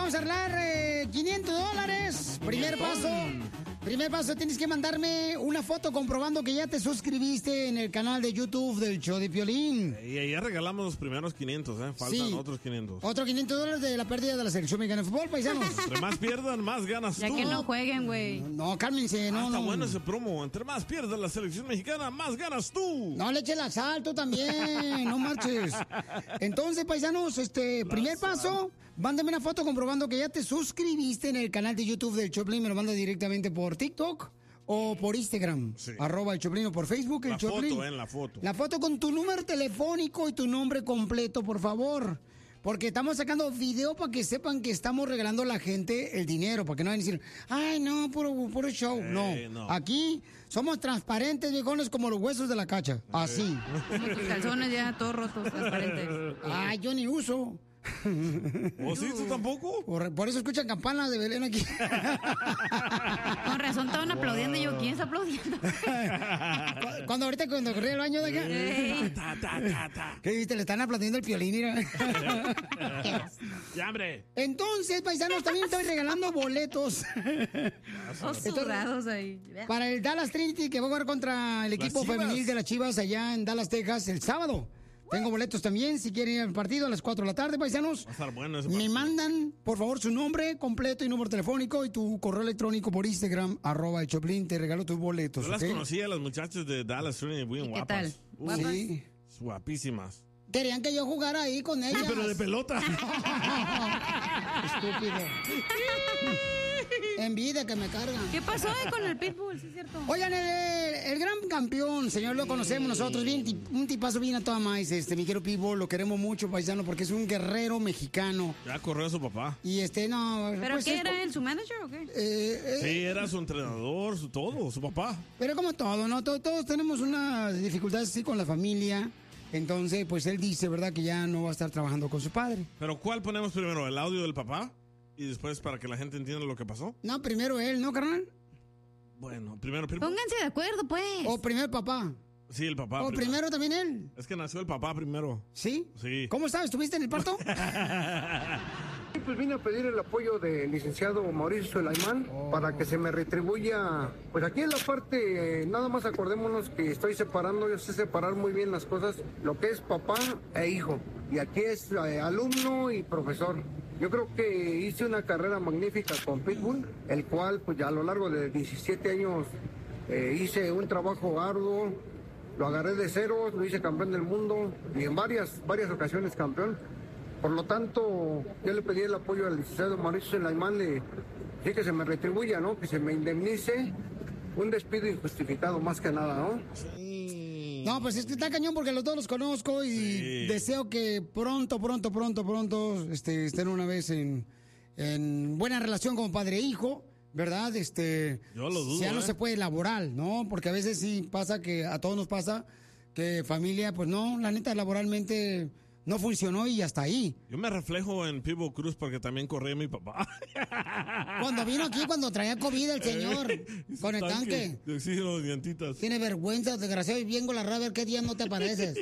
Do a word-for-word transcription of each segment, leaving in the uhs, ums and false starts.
vamos a arreglar eh, quinientos dólares. Primer paso. Primer paso, tienes que mandarme una foto comprobando que ya te suscribiste en el canal de YouTube del show de Piolín. Y ahí ya regalamos los primeros quinientos, ¿eh? Faltan Sí. otros quinientos. Otros quinientos dólares de la pérdida de la selección mexicana de fútbol, paisanos. Entre más pierdan, más ganas Ya tú. que no jueguen, güey. No, cálmense, no, Ah, está no. bueno ese promo. Entre más pierda la selección mexicana, más ganas tú. No le eches la sal, tú también, no marches. Entonces, paisanos, este, primer paso, mándame una foto comprobando que ya te suscribiste en el canal de YouTube del Choplin. Me lo manda directamente por TikTok o por Instagram. Sí. Arroba el Choplin o por Facebook el La Choplin. foto, en la foto. La foto con tu número telefónico y tu nombre completo, por favor. Porque estamos sacando video para que sepan que estamos regalando a la gente el dinero, para que no vayan a decir, ay, no, puro, puro show. Eh, no. no. Aquí somos transparentes, viejones, como los huesos de la cacha. Así. Como tus calzones ya todos rotos, transparentes. Ay, yo ni uso. ¿O sí, tú tampoco? Por, por eso escuchan campanas de Belén aquí. Con razón estaban aplaudiendo y yo, ¿quién está aplaudiendo? Cuando ahorita cuando corrí el baño de acá. Ey. Ta, ta, ta, ta. ¿Qué viste? Le están aplaudiendo el Piolín, mira. Ya, hombre. Entonces, paisanos, también estoy regalando boletos Todos sudados ahí. para el Dallas Trinity que va a jugar contra el Las equipo Chivas. femenil de las Chivas allá en Dallas, Texas, el sábado. Tengo boletos también, si quieren ir al partido a las cuatro de la tarde, paisanos. Va a estar bueno ese Me partido. mandan, por favor, su nombre completo y número telefónico y tu correo electrónico por Instagram, arroba el Choplin, te regalo tus boletos, Yo las ¿ok? conocía, las muchachas de Dallas Trinity, bien ¿Y qué guapas. tal? Uh, ¿Guapas? Sí. Guapísimas. Querían que yo jugara ahí con ellas. Sí, pero de pelota. Estúpido. Envidia que me cargan. ¿Qué pasó eh, con el Pitbull? Sí, es cierto. Oigan, el, el gran campeón, señor, lo conocemos nosotros, bien, tip- un tipazo bien a toda más, este, mi querido Pitbull, lo queremos mucho, paisano, porque es un guerrero mexicano. Ya corrió a su papá. Y este, no... ¿Pero pues, qué es era co- él? ¿Su manager o qué? Eh, eh, Sí, era su entrenador, su todo, su papá. Pero como todo, ¿no? Todos, todos tenemos unas dificultades así con la familia. Entonces, pues él dice, ¿verdad? Que ya no va a estar trabajando con su padre. Pero ¿cuál ponemos primero? ¿El audio del papá? Y después para que la gente entienda lo que pasó. No, primero él, ¿no, carnal? Bueno, primero, primero. Pónganse de acuerdo, pues. O primero papá. Sí, el papá. o primero también él. Es que nació el papá primero. ¿Sí? Sí. ¿Cómo sabes? ¿Estuviste en el parto? Pues vine a pedir el apoyo del licenciado Mauricio Sulaimán para que se me retribuya. Pues aquí en la parte, eh, nada más acordémonos que estoy separando, yo sé separar muy bien las cosas, lo que es papá e hijo. Y aquí es eh, alumno y profesor. Yo creo que hice una carrera magnífica con Pitbull, el cual pues ya a lo largo de diecisiete años eh, hice un trabajo arduo, lo agarré de cero, lo hice campeón del mundo y en varias, varias ocasiones campeón. Por lo tanto, yo le pedí el apoyo al licenciado Mauricio Sulaimán, le dije que se me retribuya, ¿no? Que se me indemnice un despido injustificado, más que nada, ¿no? No, pues es que está cañón porque los dos los conozco y Sí. deseo que pronto, pronto, pronto, pronto este, estén una vez en, en buena relación como padre e hijo, ¿verdad? Este, Yo lo dudo, Ya no ¿eh? se puede laboral, ¿no? Porque a veces sí pasa que a todos nos pasa que familia, pues no, la neta, laboralmente no funcionó y hasta ahí. Yo me reflejo en Pitbull Cruz porque también corría mi papá. Cuando vino aquí, cuando traía COVID el señor, Y su con el tanque. De oxígeno de llantitas. Tiene vergüenza, desgraciado, y vengo la raya a ver qué día no te apareces.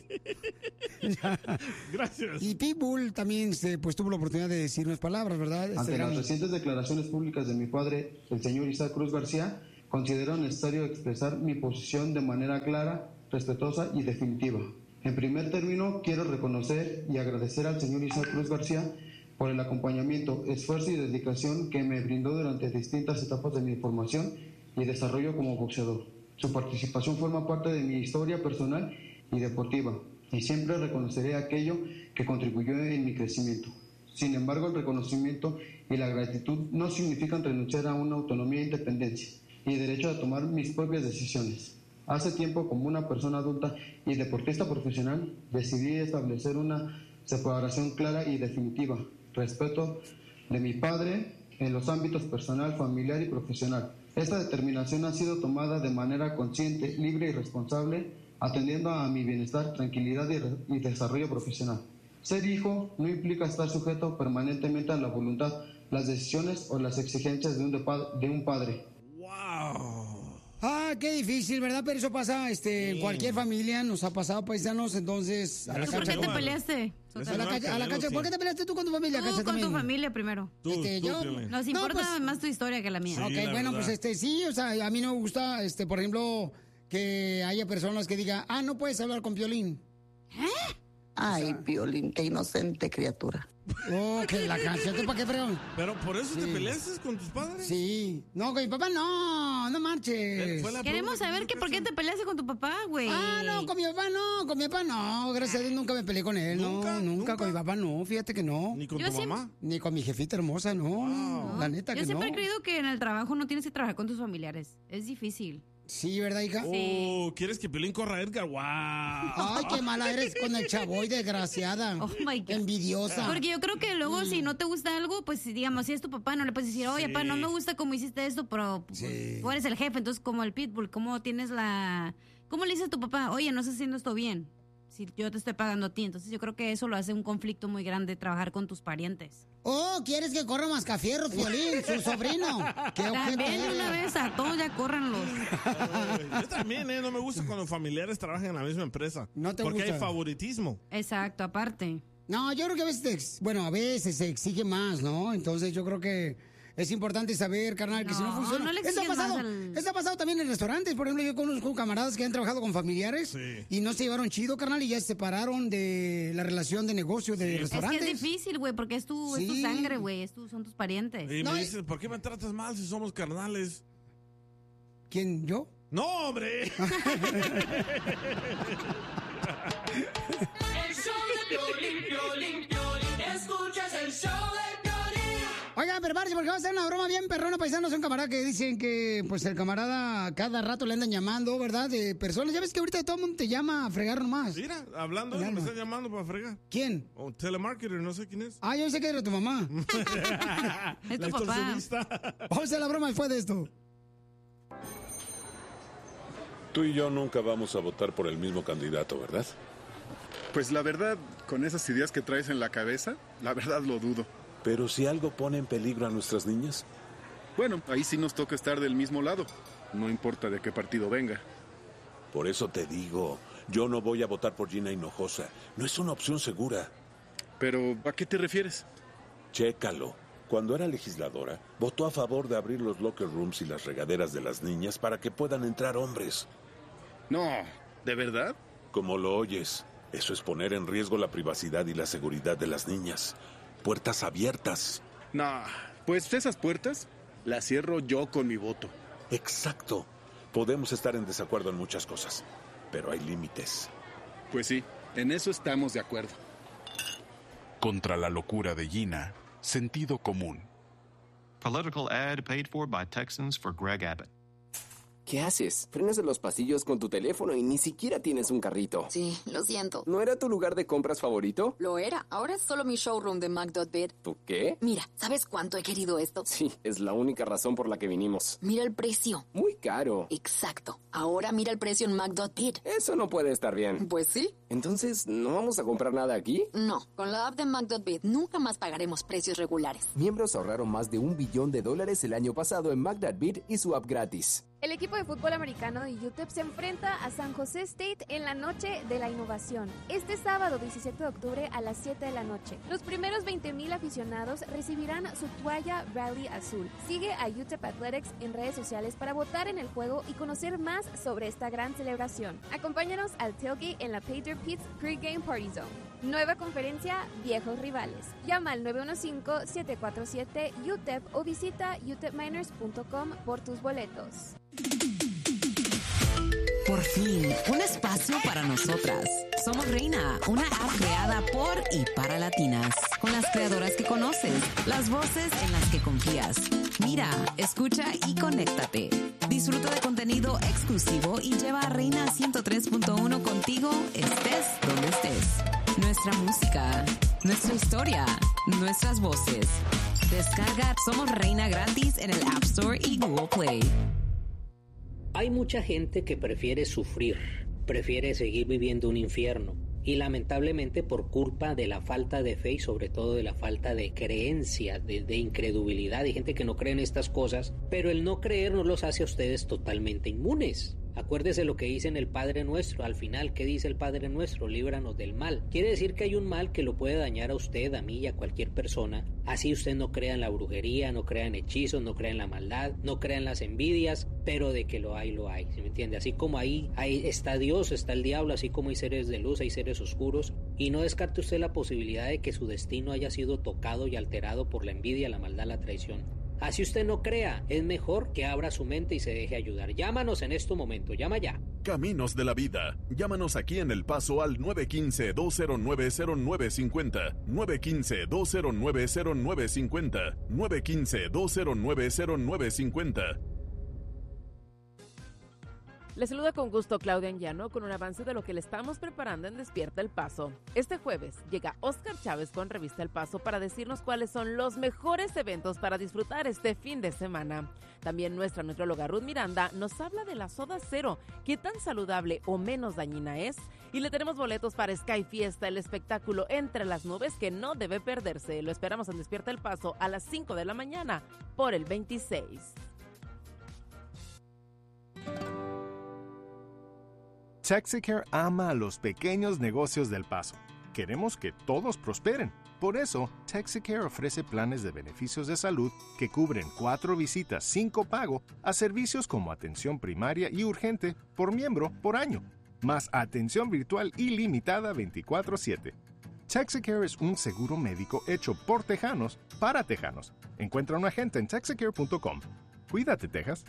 Gracias. Y Pitbull también se, pues, tuvo la oportunidad de decir unas palabras, ¿verdad? Este Ante las gran- recientes declaraciones públicas de mi padre, el señor Isaac Cruz García, considero necesario expresar mi posición de manera clara, respetuosa y definitiva. En primer término, quiero reconocer y agradecer al señor Isaac Cruz García por el acompañamiento, esfuerzo y dedicación que me brindó durante distintas etapas de mi formación y desarrollo como boxeador. Su participación forma parte de mi historia personal y deportiva, y siempre reconoceré aquello que contribuyó en mi crecimiento. Sin embargo, el reconocimiento y la gratitud no significan renunciar a una autonomía e independencia y derecho a tomar mis propias decisiones. Hace tiempo, como una persona adulta y deportista profesional, decidí establecer una separación clara y definitiva, respeto de mi padre en los ámbitos personal, familiar y profesional. Esta determinación ha sido tomada de manera consciente, libre y responsable, atendiendo a mi bienestar, tranquilidad y, re- y desarrollo profesional. Ser hijo no implica estar sujeto permanentemente a la voluntad, las decisiones o las exigencias de un, de pa- de un padre. ¡Wow! Ah, qué difícil, ¿verdad? Pero eso pasa este, en cualquier familia, nos ha pasado, paisanos, entonces... A la ¿Por qué te peleaste? A la cacha, a la cacha, ¿por qué te peleaste tú con tu familia, Tú Cacha, con también? tu familia primero. Tú, Este, tú, yo- Piolín. Nos No, importa pues- más tu historia que la mía. Sí, Ok, la bueno, verdad. pues este, sí, o sea, a mí no me gusta, este, por ejemplo, que haya personas que digan, ah, no puedes hablar con Piolín. Ay, Piolín, qué inocente criatura. Oh, que la canción, ¿tú para qué, fregón? Pero por eso te Sí. peleaste con tus padres. Sí. No, con mi papá no, no Eh, marches. fue la Queremos pregunta saber que que por qué te peleaste con tu papá, güey. Ah, no, con mi papá no, con mi papá no. Gracias a Dios nunca me peleé con él, ¿Nunca? no, nunca, ¿Nunca? con mi papá no, fíjate que no. Ni con Yo tu siempre- mamá. Ni con mi jefita hermosa, no. La neta Yo que siempre no. he creído que en el trabajo no tienes que trabajar con tus familiares. Es difícil. Sí, ¿verdad, hija? Oh, ¿quieres que Piolín corra a Edgar? ¡Wow! Ay, qué mala eres con el chavoy, desgraciada. Oh my God. Envidiosa. Porque yo creo que luego si no te gusta algo, pues digamos, si es tu papá, no le puedes decir, oye, Sí. papá, no me gusta cómo hiciste esto, pero pues, Sí. tú eres el jefe, entonces como el pitbull, ¿cómo tienes la... ¿Cómo le dices a tu papá, oye, no estás haciendo esto bien? Si yo te estoy pagando a ti. Entonces yo creo que eso lo hace un conflicto muy grande, trabajar con tus parientes. Oh, ¿quieres que corra Mascafierro, Piolín, su sobrino? ¿Qué ojete También eres? una vez a todos ya córranlos. Yo también, ¿eh? No me gusta cuando familiares trabajan en la misma empresa. No te porque gusta. hay favoritismo. Exacto, aparte. No, yo creo que a veces, te ex- bueno, a veces se exige más, ¿no? Entonces yo creo que es importante saber, carnal, que si no No, funciona. no le Esto ha exiges pasado, más al- esto ha pasado también en restaurantes. Por ejemplo, yo conozco camaradas que han trabajado con familiares Sí. y no se llevaron chido, carnal, y ya se separaron de la relación de negocio de Es que restaurantes. es difícil, güey, porque es tu, es tu Sí. sangre, güey, es tu, son tus parientes. Y No, me y- dices, ¿por qué me tratas mal si somos carnales? ¿Quién, yo? ¡No, hombre! El show de Piolín, Piolín, Piolín. Escuchas el show de Piolín. Oigan, prepárense porque va a ser una broma bien perrona, paisanos. Un camarada que dicen que, pues, el camarada cada rato le andan llamando, ¿verdad? De personas. Ya ves que ahorita todo el mundo te llama a fregar nomás. Mira, hablando, de eso, me están llamando para fregar. ¿Quién? O telemarketer, no sé quién es. Ah, yo sé que era tu mamá. Es La tu papá. extorsionista. Vamos a hacer la broma después de esto. Tú y yo nunca vamos a votar por el mismo candidato, ¿verdad? Pues la verdad, con esas ideas que traes en la cabeza, la verdad lo dudo. Pero si algo pone en peligro a nuestras niñas, Bueno, ahí sí nos toca estar del mismo lado. No importa de qué partido venga. por eso te digo, yo no voy a votar por Gina Hinojosa. No es una opción segura. Pero, ¿a qué te refieres? Chécalo. Cuando era legisladora, votó a favor de abrir los locker rooms y las regaderas de las niñas para que puedan entrar hombres. No, ¿de verdad? Como lo oyes, eso es poner en riesgo la privacidad y la seguridad de las niñas. Puertas abiertas. No, pues esas puertas las cierro yo con mi voto. Exacto. Podemos estar en desacuerdo en muchas cosas, pero hay límites. Pues sí, en eso estamos de acuerdo. Contra la locura de Gina, sentido común. Political ad paid for by Texans for Greg Abbott. ¿Qué haces? Frenas en los pasillos con tu teléfono y ni siquiera tienes un carrito. Sí, lo siento. ¿No era tu lugar de compras favorito? Lo era. Ahora es solo mi showroom de Mac.bid. ¿Tú qué? Mira, ¿sabes cuánto he querido esto? Sí, es la única razón por la que vinimos. Mira el precio. Muy caro. Exacto. Ahora mira el precio en Mac.bid. Eso no puede estar bien. Pues sí. Entonces, ¿no vamos a comprar nada aquí? No, con la app de Mac.bid nunca más pagaremos precios regulares. Miembros ahorraron más de un billón de dólares el año pasado en Mac.bid y su app gratis. El equipo de fútbol americano de U T E P se enfrenta a San José State en la Noche de la Innovación. Este sábado diecisiete de octubre a las siete de la noche. Los primeros veinte mil aficionados recibirán su toalla Rally Azul. Sigue a U T E P Athletics en redes sociales para votar en el juego y conocer más sobre esta gran celebración. Acompáñanos al tailgate en la Pager Pits Pre-Game Party Zone. Nueva conferencia, viejos rivales. Llama al nueve uno cinco, siete cuatro siete, U T E P o visita u t e p miners punto com por tus boletos. Por fin, un espacio para nosotras. Somos Reina, una app creada por y para latinas, con las creadoras que conoces, las voces en las que confías. Mira, escucha y conéctate. Disfruta de contenido exclusivo y lleva a Reina ciento tres punto uno contigo, estés donde estés. Nuestra música, nuestra historia, nuestras voces. Descarga Somos Reina gratis en el App Store y Google Play. Hay mucha gente que prefiere sufrir, prefiere seguir viviendo un infierno, Y lamentablemente por culpa de la falta de fe y sobre todo de la falta de creencia, de, de incredulidad, hay gente que no cree en estas cosas, pero el no creer no los hace a ustedes totalmente inmunes. Acuérdese lo que dice en el Padre Nuestro, al final, ¿qué dice el Padre Nuestro? Líbranos del mal. Quiere decir que hay un mal que lo puede dañar a usted, a mí y a cualquier persona. Así usted no crea en la brujería, no crea en hechizos, no crea en la maldad, no crea en las envidias, pero de que lo hay, lo hay, ¿sí me entiende? Así como ahí, ahí está Dios, está el diablo, así como hay seres de luz, hay seres oscuros, y no descarte usted la posibilidad de que su destino haya sido tocado y alterado por la envidia, la maldad, la traición. Así usted no crea, es mejor que abra su mente y se deje ayudar. Llámanos en este momento, llama ya. Caminos de la Vida. Llámanos aquí en El Paso al nueve uno cinco, dos cero nueve, cero nueve cinco cero, nueve uno cinco, dos cero nueve, cero nueve cinco cero, nueve uno cinco, dos cero nueve, cero nueve cinco cero. Les saluda con gusto Claudia Anguiano con un avance de lo que le estamos preparando en Despierta El Paso. Este jueves llega Oscar Chávez con Revista El Paso para decirnos cuáles son los mejores eventos para disfrutar este fin de semana. También nuestra nutrióloga Ruth Miranda nos habla de la soda cero, qué tan saludable o menos dañina es. Y le tenemos boletos para Sky Fiesta, el espectáculo Entre las Nubes que no debe perderse. Lo esperamos en Despierta El Paso a las cinco de la mañana por el veintiséis. Texicare ama a los pequeños negocios del Paso. Queremos que todos prosperen. Por eso, Texicare ofrece planes de beneficios de salud que cubren cuatro visitas sin copago a servicios como atención primaria y urgente por miembro por año, más atención virtual ilimitada veinticuatro siete. Texicare es un seguro médico hecho por tejanos para tejanos. Encuentra un agente en texicare punto com. Cuídate, Texas.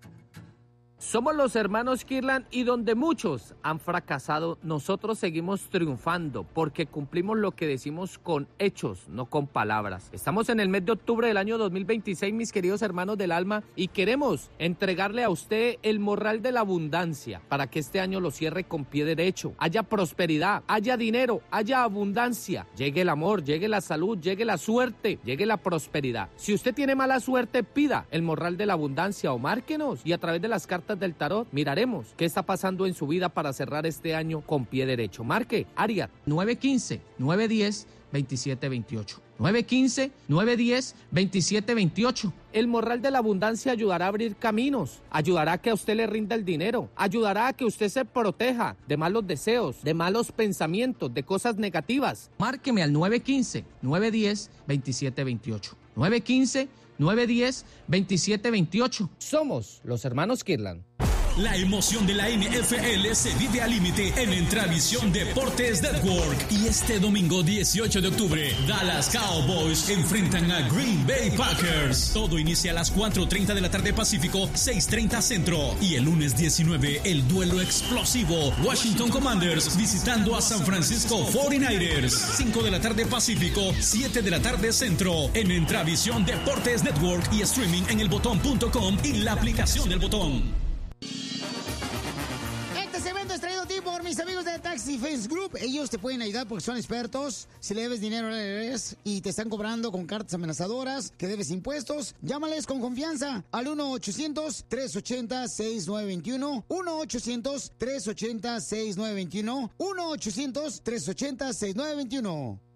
Somos los hermanos Kirlan y donde muchos han fracasado, nosotros seguimos triunfando porque cumplimos lo que decimos con hechos, no con palabras. Estamos en el mes de octubre del año dos mil veintiséis, mis queridos hermanos del alma, y queremos entregarle a usted el morral de la abundancia para que este año lo cierre con pie derecho. Haya prosperidad, haya dinero, haya abundancia. Llegue el amor, llegue la salud, llegue la suerte, llegue la prosperidad. Si usted tiene mala suerte, pida el morral de la abundancia o márquenos y a través de las cartas del tarot miraremos qué está pasando en su vida para cerrar este año con pie derecho. Marque Ariat nueve uno cinco, nueve uno cero, veintisiete veintiocho. nueve uno cinco, nueve uno cero, veintisiete veintiocho. El morral de la abundancia ayudará a abrir caminos, ayudará a que a usted le rinda el dinero, ayudará a que usted se proteja de malos deseos, de malos pensamientos, de cosas negativas. Márqueme al nueve uno cinco, nueve uno cero, veintisiete veintiocho. nueve uno cinco, nueve uno cero, veintisiete veintiocho. Somos los hermanos Kirlan. La emoción de la N F L se vive al límite en Entravisión Deportes Network. Y este domingo dieciocho de octubre, Dallas Cowboys enfrentan a Green Bay Packers. Todo inicia a las cuatro treinta de la tarde Pacífico, seis treinta Centro. Y el lunes diecinueve, el duelo explosivo, Washington Commanders visitando a San Francisco cuarenta y nueve ers. cinco de la tarde Pacífico, siete de la tarde Centro. En Entravisión Deportes Network y streaming en el botón punto com y la aplicación del Botón. Por mis amigos de Taxi Face Group, ellos te pueden ayudar porque son expertos. Si le debes dinero a la y te están cobrando con cartas amenazadoras, que debes impuestos, llámales con confianza al uno ochocientos, tres ochenta, sesenta y nueve veintiuno, uno ochocientos, tres ochenta, sesenta y nueve veintiuno, uno ochocientos, tres ochenta, sesenta y nueve veintiuno.